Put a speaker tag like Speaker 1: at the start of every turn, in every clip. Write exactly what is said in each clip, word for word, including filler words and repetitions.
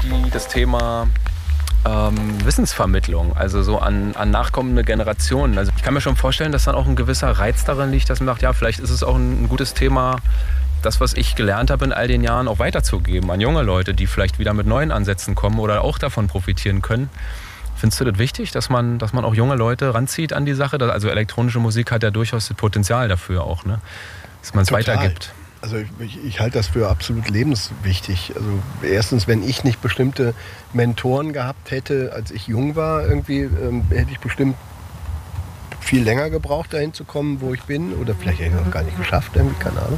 Speaker 1: die, das Thema ähm, Wissensvermittlung, also so an, an nachkommende Generationen. Also ich kann mir schon vorstellen, dass dann auch ein gewisser Reiz darin liegt, dass man sagt, ja, vielleicht ist es auch ein, ein gutes Thema, das, was ich gelernt habe in all den Jahren, auch weiterzugeben an junge Leute, die vielleicht wieder mit neuen Ansätzen kommen oder auch davon profitieren können. Findest du das wichtig, dass man, dass man auch junge Leute ranzieht an die Sache? Also elektronische Musik hat ja durchaus das Potenzial dafür auch, ne? Dass man es weitergibt.
Speaker 2: Also ich, ich halte das für absolut lebenswichtig. Also erstens, wenn ich nicht bestimmte Mentoren gehabt hätte, als ich jung war, irgendwie ähm, hätte ich bestimmt viel länger gebraucht, dahin zu kommen, wo ich bin. Oder vielleicht hätte ich es noch gar nicht geschafft, irgendwie, keine Ahnung.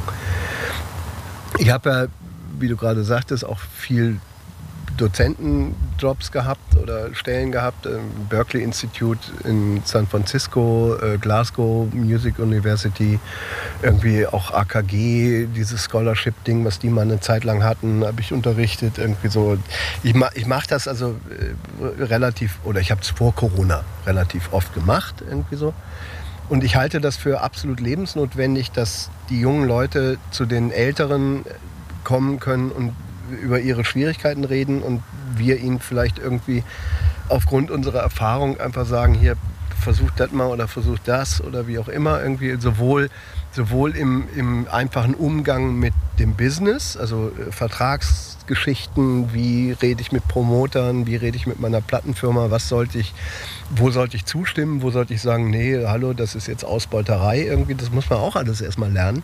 Speaker 2: Ich habe ja, wie du gerade sagtest, auch viel Dozentenjobs gehabt oder Stellen gehabt. Berkeley Institute in San Francisco, Glasgow Music University, irgendwie auch A K G, dieses Scholarship-Ding, was die mal eine Zeit lang hatten, habe ich unterrichtet. Irgendwie so. Ich, ma, ich mache das also relativ, oder ich habe es vor Corona relativ oft gemacht, irgendwie so. Und ich halte das für absolut lebensnotwendig, dass die jungen Leute zu den Älteren kommen können und über ihre Schwierigkeiten reden und wir ihnen vielleicht irgendwie aufgrund unserer Erfahrung einfach sagen, hier, versucht das mal oder versucht das oder wie auch immer, irgendwie sowohl, sowohl im, im einfachen Umgang mit dem Business, also äh, Vertragsgeschichten, wie rede ich mit Promotern, wie rede ich mit meiner Plattenfirma, was sollte ich, wo sollte ich zustimmen, wo sollte ich sagen, nee, hallo, das ist jetzt Ausbeuterei, irgendwie, das muss man auch alles erstmal lernen.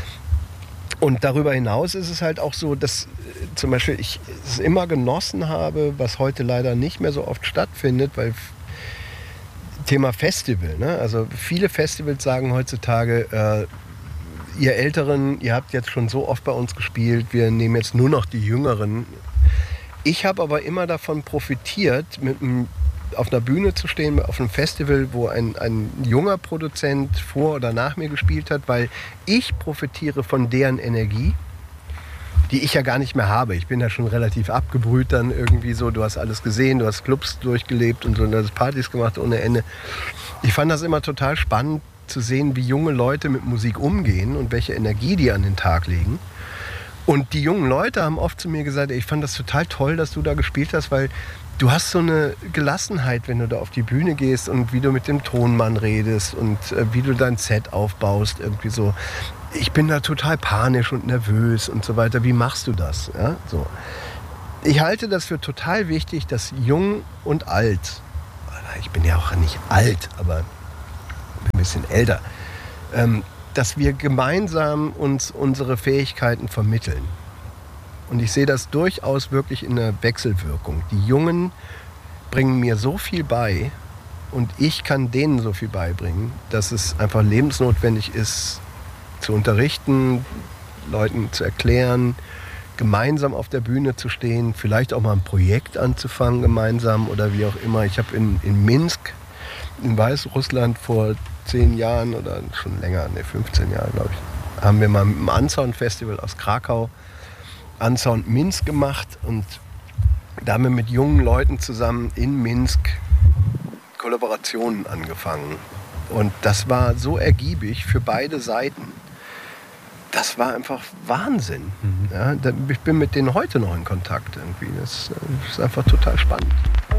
Speaker 2: Und darüber hinaus ist es halt auch so, dass äh, zum Beispiel ich es immer genossen habe, was heute leider nicht mehr so oft stattfindet, weil Thema Festival, ne? Also viele Festivals sagen heutzutage, äh, ihr Älteren, ihr habt jetzt schon so oft bei uns gespielt, wir nehmen jetzt nur noch die Jüngeren. Ich habe aber immer davon profitiert, mit einem auf einer Bühne zu stehen, auf einem Festival, wo ein, ein junger Produzent vor oder nach mir gespielt hat, weil ich profitiere von deren Energie, die ich ja gar nicht mehr habe. Ich bin ja schon relativ abgebrüht dann irgendwie so, du hast alles gesehen, du hast Clubs durchgelebt und so, du hast Partys gemacht ohne Ende. Ich fand das immer total spannend zu sehen, wie junge Leute mit Musik umgehen und welche Energie die an den Tag legen. Und die jungen Leute haben oft zu mir gesagt, ich fand das total toll, dass du da gespielt hast, weil du hast so eine Gelassenheit, wenn du da auf die Bühne gehst und wie du mit dem Tonmann redest und äh, wie du dein Set aufbaust, irgendwie so. Ich bin da total panisch und nervös und so weiter. Wie machst du das? Ja, so. Ich halte das für total wichtig, dass jung und alt, ich bin ja auch nicht alt, aber ein bisschen älter, ähm, dass wir gemeinsam uns unsere Fähigkeiten vermitteln. Und ich sehe das durchaus wirklich in der Wechselwirkung. Die Jungen bringen mir so viel bei und ich kann denen so viel beibringen, dass es einfach lebensnotwendig ist, zu unterrichten, Leuten zu erklären, gemeinsam auf der Bühne zu stehen, vielleicht auch mal ein Projekt anzufangen gemeinsam oder wie auch immer. Ich habe in, in Minsk, in Weißrussland vor zehn Jahren oder schon länger, ne, fünfzehn Jahre glaube ich, haben wir mal mit dem Unsound Festival aus Krakau Unsound Minsk gemacht und da haben wir mit jungen Leuten zusammen in Minsk Kollaborationen angefangen. Und das war so ergiebig für beide Seiten. Das war einfach Wahnsinn. Mhm. Ja, ich bin mit denen heute noch in Kontakt irgendwie. Das ist einfach total spannend.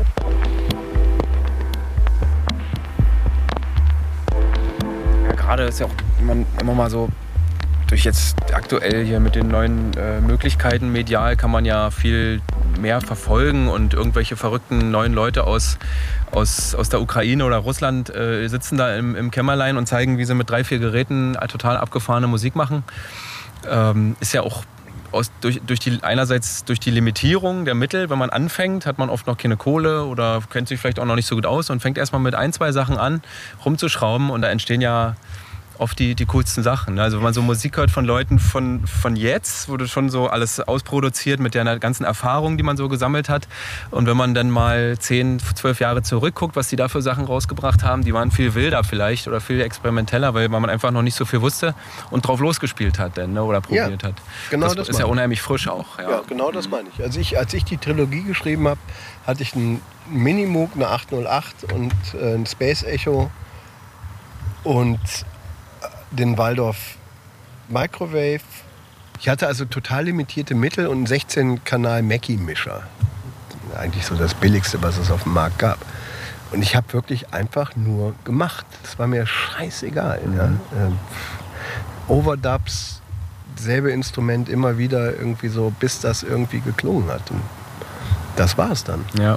Speaker 1: Ja, gerade ist ja auch immer, immer mal so, durch jetzt aktuell hier mit den neuen äh, Möglichkeiten medial kann man ja viel mehr verfolgen und irgendwelche verrückten neuen Leute aus, aus, aus der Ukraine oder Russland äh, sitzen da im, im Kämmerlein und zeigen, wie sie mit drei, vier Geräten total abgefahrene Musik machen. Ähm, ist ja auch aus, durch, durch die, einerseits durch die Limitierung der Mittel, wenn man anfängt, hat man oft noch keine Kohle oder kennt sich vielleicht auch noch nicht so gut aus und fängt erstmal mit ein, zwei Sachen an, rumzuschrauben und da entstehen ja oft die, die coolsten Sachen. Also wenn man so Musik hört von Leuten von, von jetzt, wurde schon so alles ausproduziert mit der ganzen Erfahrung, die man so gesammelt hat. Und wenn man dann mal zehn, zwölf Jahre zurückguckt, was die da für Sachen rausgebracht haben, die waren viel wilder vielleicht oder viel experimenteller, weil man einfach noch nicht so viel wusste und drauf losgespielt hat dann, ne, oder probiert
Speaker 2: ja,
Speaker 1: hat.
Speaker 2: Genau
Speaker 1: das,
Speaker 2: das
Speaker 1: ist ja unheimlich frisch auch.
Speaker 2: Ja, ja genau das meine ich. Also ich, als ich die Trilogie geschrieben habe, hatte ich einen Minimoog, eine achthundertacht und äh, ein Space Echo und den Waldorf Microwave. Ich hatte also total limitierte Mittel und einen sechzehn Kanal Mackie-Mischer. eigentlich so das Billigste, was es auf dem Markt gab. Und ich habe wirklich einfach nur gemacht. Das war mir scheißegal. Mhm. Ja. Ähm, Overdubs, selbe Instrument immer wieder irgendwie so, bis das irgendwie geklungen hat. Und das war's dann.
Speaker 1: Ja.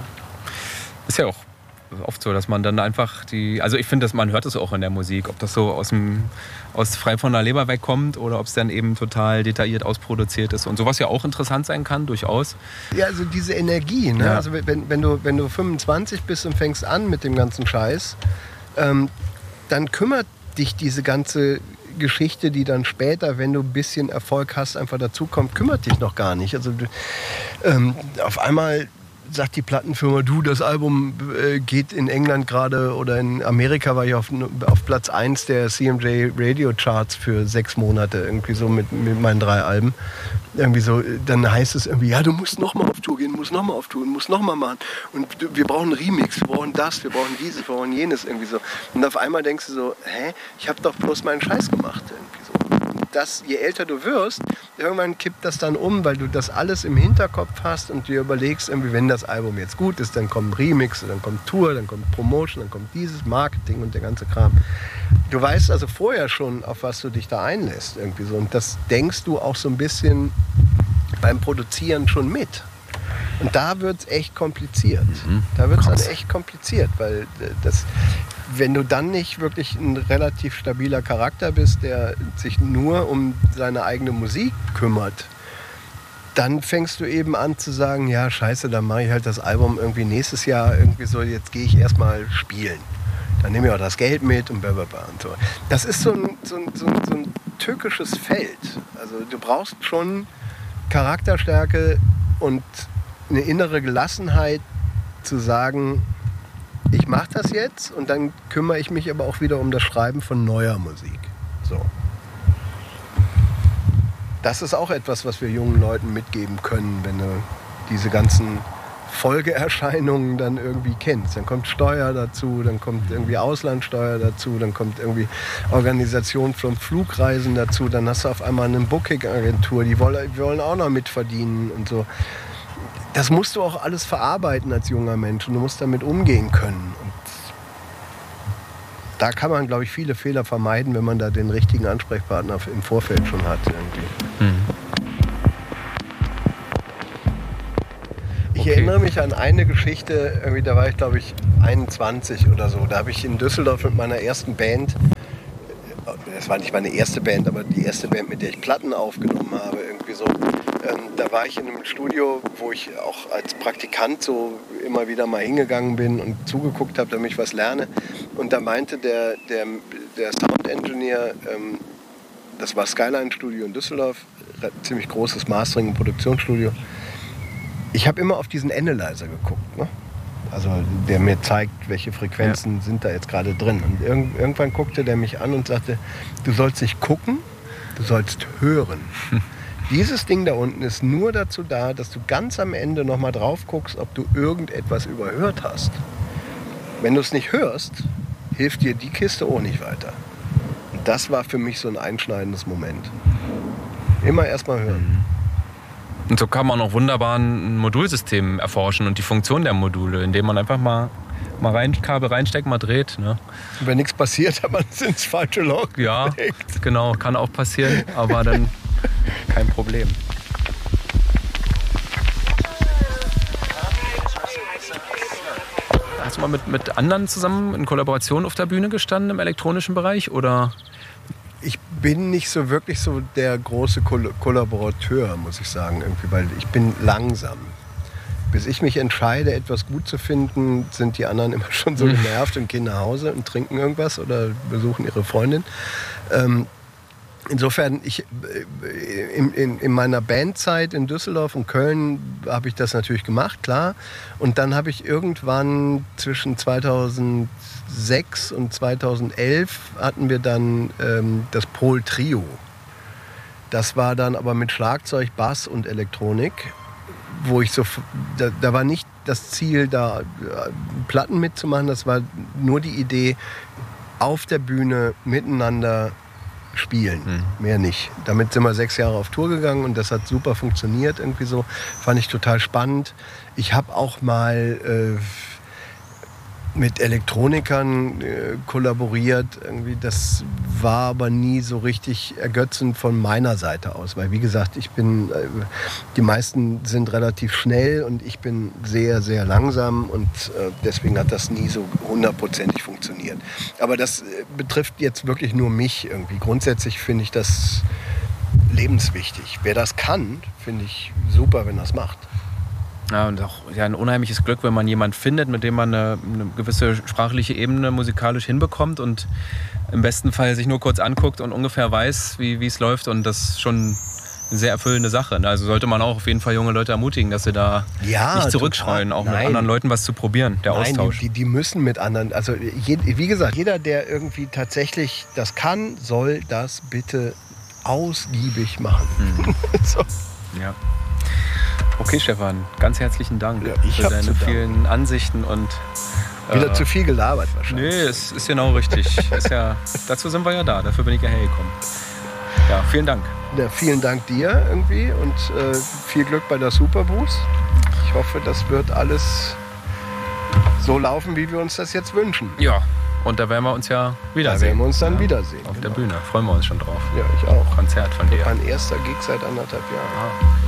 Speaker 1: Ist ja auch oft so, dass man dann einfach die, also ich finde, dass man hört es auch in der Musik, ob das so aus dem, aus frei von der Leber wegkommt oder ob es dann eben total detailliert ausproduziert ist und sowas ja auch interessant sein kann, durchaus.
Speaker 2: Ja, also diese Energie, ne?
Speaker 1: Ja.
Speaker 2: Also wenn, wenn, du, wenn du fünfundzwanzig bist und fängst an mit dem ganzen Scheiß, ähm, dann kümmert dich diese ganze Geschichte, die dann später, wenn du ein bisschen Erfolg hast, einfach dazukommt, kümmert dich noch gar nicht. Also ähm, auf einmal sagt die Plattenfirma, du, das Album äh, geht in England gerade oder in Amerika war ich auf, auf Platz eins der C M J Radio Charts für sechs Monate, irgendwie so mit, mit meinen drei Alben. Irgendwie so, dann heißt es irgendwie, ja, du musst nochmal auf Tour gehen, musst nochmal auf Tour, musst nochmal machen. Und wir brauchen einen Remix, wir brauchen das, wir brauchen dieses, wir brauchen jenes, irgendwie so. Und auf einmal denkst du so, hä, ich habe doch bloß meinen Scheiß gemacht, irgendwie so. Das, je älter du wirst, irgendwann kippt das dann um, weil du das alles im Hinterkopf hast und dir überlegst, irgendwie, wenn das Album jetzt gut ist, dann kommt Remix, dann kommt Tour, dann kommt Promotion, dann kommt dieses Marketing und der ganze Kram. Du weißt also vorher schon, auf was du dich da einlässt, irgendwie so. Und das denkst du auch so ein bisschen beim Produzieren schon mit. Und da wird es echt kompliziert. Mhm. Da wird es dann echt kompliziert, weil das, wenn du dann nicht wirklich ein relativ stabiler Charakter bist, der sich nur um seine eigene Musik kümmert, dann fängst du eben an zu sagen, ja scheiße, dann mache ich halt das Album irgendwie nächstes Jahr irgendwie so, jetzt gehe ich erstmal spielen. Dann nehme ich auch das Geld mit und blablabla und so. Das ist so ein, so ein, so ein, so ein tückisches Feld. Also du brauchst schon Charakterstärke und eine innere Gelassenheit zu sagen, ich mache das jetzt und dann kümmere ich mich aber auch wieder um das Schreiben von neuer Musik. So. Das ist auch etwas, was wir jungen Leuten mitgeben können, wenn du diese ganzen Folgeerscheinungen dann irgendwie kennst. Dann kommt Steuer dazu, dann kommt irgendwie Auslandssteuer dazu, dann kommt irgendwie Organisation von Flugreisen dazu, dann hast du auf einmal eine Booking-Agentur, die wollen, die wollen auch noch mitverdienen und so. Das musst du auch alles verarbeiten als junger Mensch und du musst damit umgehen können. Und da kann man, glaube ich, viele Fehler vermeiden, wenn man da den richtigen Ansprechpartner im Vorfeld schon hat. Irgendwie. Mhm. Ich okay. erinnere mich an eine Geschichte, irgendwie, da war ich, glaube ich, einundzwanzig oder so. Da habe ich in Düsseldorf mit meiner ersten Band, das war nicht meine erste Band, aber die erste Band, mit der ich Platten aufgenommen habe, irgendwie so. Ähm, da war ich in einem Studio, wo ich auch als Praktikant so immer wieder mal hingegangen bin und zugeguckt habe, damit ich was lerne. Und da meinte der, der, der Sound Engineer, ähm, das war Skyline Studio in Düsseldorf, ziemlich großes Mastering- und Produktionsstudio. Ich habe immer auf diesen Analyzer geguckt, ne? Also der mir zeigt, welche Frequenzen ja. sind da jetzt gerade drin. Und irg- irgendwann guckte der mich an und sagte, du sollst nicht gucken, du sollst hören. Dieses Ding da unten ist nur dazu da, dass du ganz am Ende nochmal drauf guckst, ob du irgendetwas überhört hast. Wenn du es nicht hörst, hilft dir die Kiste auch nicht weiter. Und das war für mich so ein einschneidendes Moment. Immer erstmal hören.
Speaker 1: Und so kann man auch wunderbar ein Modulsystem erforschen und die Funktion der Module, indem man einfach mal, mal rein, Kabel reinsteckt, mal dreht. Ne?
Speaker 2: Und wenn nichts passiert, hat man es ins falsche Loch
Speaker 1: Ja, gelegt. Genau, kann auch passieren, aber dann kein Problem. Hast du mal mit, mit anderen zusammen in Kollaboration auf der Bühne gestanden im elektronischen Bereich? Oder?
Speaker 2: Ich bin nicht so wirklich so der große Koll- Kollaborateur, muss ich sagen, irgendwie, weil ich bin langsam. Bis ich mich entscheide, etwas gut zu finden, sind die anderen immer schon so genervt und gehen nach Hause und trinken irgendwas oder besuchen ihre Freundin. Ähm, Insofern, ich, in, in, in meiner Bandzeit in Düsseldorf und Köln habe ich das natürlich gemacht, klar. Und dann habe ich irgendwann zwischen zweitausendsechs und zweitausendelf hatten wir dann ähm, das Pol Trio. Das war dann aber mit Schlagzeug, Bass und Elektronik, wo ich so, da, da war nicht das Ziel, da Platten mitzumachen, das war nur die Idee, auf der Bühne miteinander spielen,
Speaker 1: Mhm.
Speaker 2: mehr nicht. Damit sind wir sechs Jahre auf Tour gegangen und das hat super funktioniert irgendwie so. Fand ich total spannend. Ich habe auch mal äh, mit Elektronikern äh, kollaboriert. Irgendwie, das war aber nie so richtig ergötzend von meiner Seite aus. Weil wie gesagt, ich bin, äh, die meisten sind relativ schnell und ich bin sehr, sehr langsam und äh, deswegen hat das nie so hundertprozentig funktioniert. Aber das äh, betrifft jetzt wirklich nur mich irgendwie. Grundsätzlich finde ich das lebenswichtig. Wer das kann, finde ich super, wenn das macht.
Speaker 1: Ja, und auch ja, ein unheimliches Glück, wenn man jemanden findet, mit dem man eine, eine gewisse sprachliche Ebene musikalisch hinbekommt und im besten Fall sich nur kurz anguckt und ungefähr weiß, wie wie es läuft. Und das ist schon eine sehr erfüllende Sache. Also sollte man auch auf jeden Fall junge Leute ermutigen, dass sie da
Speaker 2: Ja,
Speaker 1: nicht zurückscheuen,
Speaker 2: total.
Speaker 1: auch mit
Speaker 2: Nein.
Speaker 1: anderen Leuten was zu probieren, der
Speaker 2: Nein,
Speaker 1: Austausch.
Speaker 2: Die, die, die müssen mit anderen, also je, wie gesagt, jeder, der irgendwie tatsächlich das kann, soll das bitte ausgiebig machen.
Speaker 1: Mhm.
Speaker 2: So.
Speaker 1: Ja. Okay, Stefan, ganz herzlichen Dank
Speaker 2: Ja, ich
Speaker 1: für
Speaker 2: hab
Speaker 1: deine
Speaker 2: zu danken.
Speaker 1: vielen Ansichten und
Speaker 2: Wieder
Speaker 1: äh,
Speaker 2: zu viel gelabert wahrscheinlich.
Speaker 1: Nee, es ist genau richtig. Ist ja, dazu sind wir ja da, dafür bin ich ja hergekommen. Ja, vielen Dank.
Speaker 2: Ja, vielen Dank dir irgendwie und äh, viel Glück bei der Superboost. Ich hoffe, das wird alles so laufen, wie wir uns das jetzt wünschen.
Speaker 1: Ja, und da werden wir uns ja
Speaker 2: Da
Speaker 1: wiedersehen.
Speaker 2: werden wir uns dann
Speaker 1: ja,
Speaker 2: wiedersehen.
Speaker 1: Auf
Speaker 2: genau.
Speaker 1: der Bühne, freuen wir uns schon drauf.
Speaker 2: Ja, ich auch.
Speaker 1: Konzert von dir.
Speaker 2: Mein erster Gig seit anderthalb Jahren.
Speaker 1: Ah,